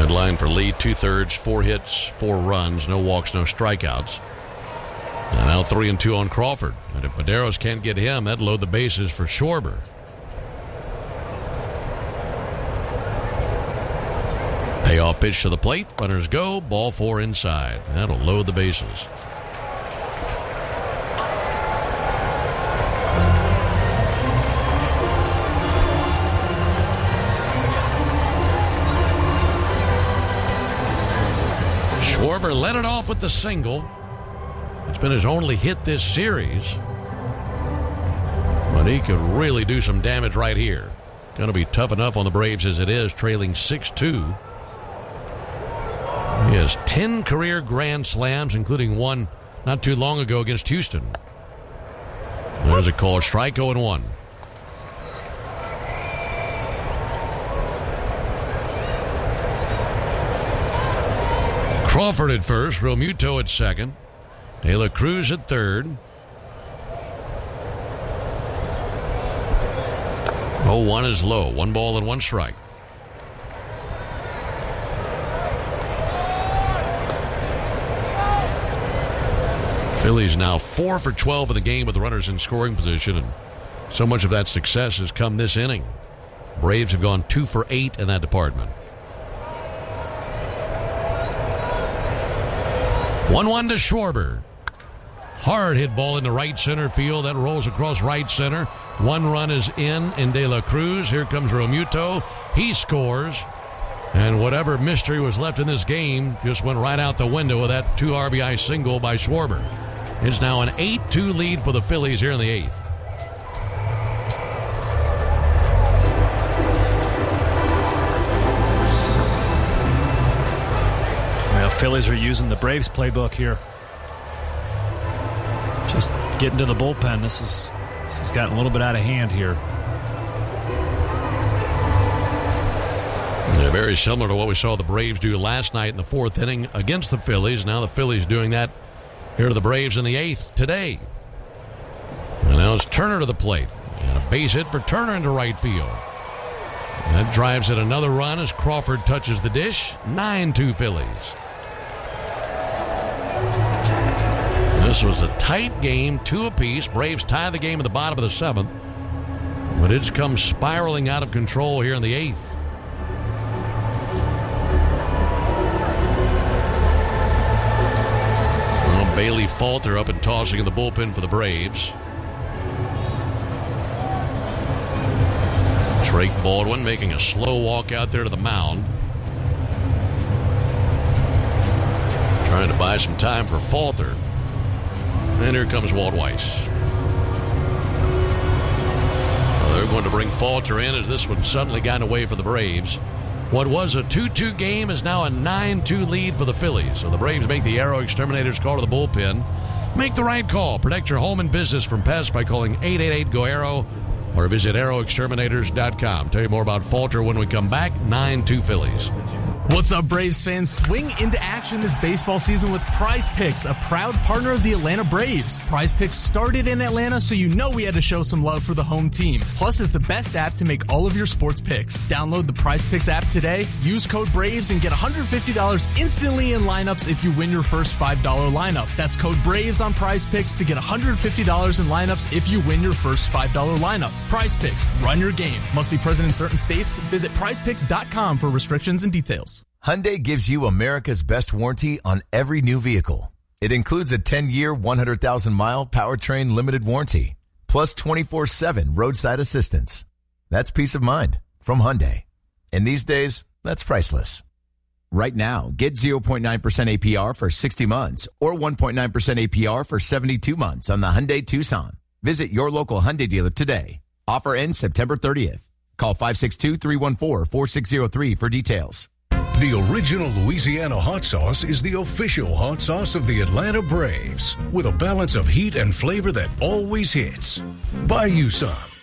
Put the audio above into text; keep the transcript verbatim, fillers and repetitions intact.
Red line for Lee, two-thirds, four hits, four runs, no walks, no strikeouts. And now three and two on Crawford. And if Medeiros can't get him, that'd load the bases for Schwarber. Payoff pitch to the plate. Runners go. Ball four inside. That'll load the bases. Schwarber led it off with the single. It's been his only hit this series. But he could really do some damage right here. Going to be tough enough on the Braves as it is, trailing six two. He has ten career grand slams, including one not too long ago against Houston. There's a call. Strike oh and one. Crawford at first, Realmuto at second, De La Cruz at third. oh one is low. One ball and one strike. Phillies now four for twelve in the game with the runners in scoring position, and so much of that success has come this inning. Braves have gone two for eight in that department. one one to Schwarber. Hard hit ball into right center field. That rolls across right center. One run is in in De La Cruz. Here comes Realmuto. He scores. And whatever mystery was left in this game just went right out the window with that two R B I single by Schwarber. It's now an eight two lead for the Phillies here in the eighth. Well, Phillies are using the Braves playbook here. Just getting to the bullpen. This is this has gotten a little bit out of hand here. Yeah, very similar to what we saw the Braves do last night in the fourth inning against the Phillies. Now the Phillies doing that here to the Braves in the eighth today. And now it's Turner to the plate. And a base hit for Turner into right field. And that drives in another run as Crawford touches the dish. nine two Phillies. This was a tight game, two apiece. Braves tie the game at the bottom of the seventh. But it's come spiraling out of control here in the eighth. Well, Bailey Falter up and tossing in the bullpen for the Braves. Drake Baldwin making a slow walk out there to the mound. Trying to buy some time for Falter. And here comes Walt Weiss. Well, they're going to bring Falter in as this one suddenly got away for the Braves. What was a two two game is now a nine two lead for the Phillies. So the Braves make the Aero Exterminators call to the bullpen. Make the right call. Protect your home and business from pests by calling eight eight eight G O A R O or visit aero exterminators dot com. Tell you more about Falter when we come back. nine two Phillies. What's up, Braves fans? Swing into action this baseball season with Prize Picks, a proud partner of the Atlanta Braves. Prize Picks started in Atlanta, so you know we had to show some love for the home team. Plus, it's the best app to make all of your sports picks. Download the Prize Picks app today, use code BRAVES, and get one hundred fifty dollars instantly in lineups if you win your first five dollars lineup. That's code BRAVES on Prize Picks to get one hundred fifty dollars in lineups if you win your first five dollars lineup. Prize Picks, run your game. Must be present in certain states. Visit prize picks dot com for restrictions and details. Hyundai gives you America's best warranty on every new vehicle. It includes a ten-year, one hundred thousand mile powertrain limited warranty, plus twenty-four seven roadside assistance. That's peace of mind from Hyundai. And these days, that's priceless. Right now, get zero point nine percent A P R for sixty months or one point nine percent A P R for seventy-two months on the Hyundai Tucson. Visit your local Hyundai dealer today. Offer ends September thirtieth. Call five six two, three one four, four six zero three for details. The original Louisiana hot sauce is the official hot sauce of the Atlanta Braves, with a balance of heat and flavor that always hits. Buy you some